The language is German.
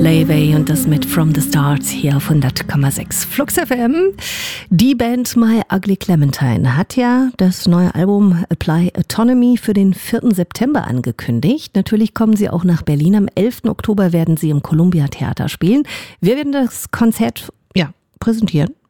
Layway und das mit From the Start hier auf 100,6 Flux FM. Die Band My Ugly Clementine hat ja das neue Album Apply Autonomy für den 4. September angekündigt. Natürlich kommen sie auch nach Berlin. Am 11. Oktober werden sie im Columbia Theater spielen. Wir werden das Konzert präsentieren.